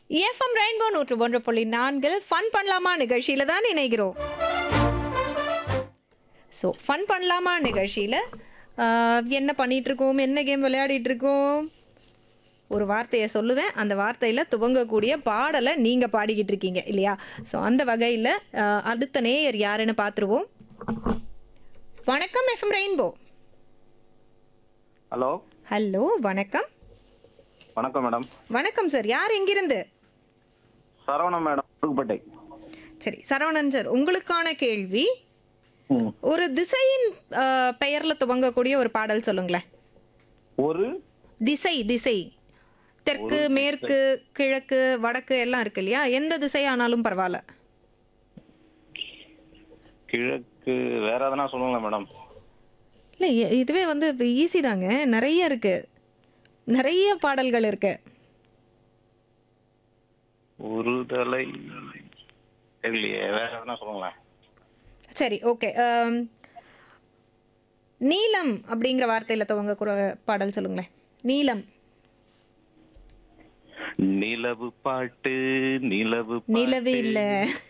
FM rainbow 101.4 fun பண்ணலாமா நிகழ்ச்சியில தான் இணைகிறோம். ஸோ ஃபன் பண்ணலாமா நிகழ்ச்சியில் என்ன பண்ணிட்டு இருக்கோம், என்ன கேம் விளையாடிட்டு இருக்கோம், ஒரு வார்த்தையை சொல்லுவேன், அந்த வார்த்தையில் துவங்கக்கூடிய பாடலை நீங்கள் பாடிக்கிட்டு இருக்கீங்க இல்லையா? ஸோ அந்த வகையில் அடுத்த நேயர் யாருன்னு பார்த்துருவோம். வணக்கம் எஃப்எம் ரெயின்போ. ஹலோ ஹலோ வணக்கம். வணக்கம் மேடம். வணக்கம் சார், யார் எங்கிருந்து? சரவணன் மேடம், புதுக்கோட்டை. சரி சரவணன் சார், உங்களுக்கான கேள்வி, ஒரு திசையின் பெயர்ல துவங்கக்கூடிய ஒரு பாடல் சொல்லுங்களேன். ஒரு திசை திசை தெற்கு, மேற்கு, கிழக்கு, வடக்கு எல்லாம் இருக்கு இல்லையா? எந்த திசை ஆனாலும் பரவாயில்ல. கிழக்கு, வேற எதனா சொல்லுங்களேன் மேடம். இல்லை, இதுவே வந்து ஈஸி தாங்க, நிறைய இருக்கு, நிறைய பாடல்கள் இருக்கு. ஒரு தலை தெரியலையே, வேற எதனா சொல்லுங்களேன். சரி ஓகே. நீலம் அப்படிங்கிற வார்த்தையில துவங்கக்கூடிய பாடல் சொல்லுங்களேன். நீலம். நிலவு பாட்டு, நிலவு நிலவு இல்ல.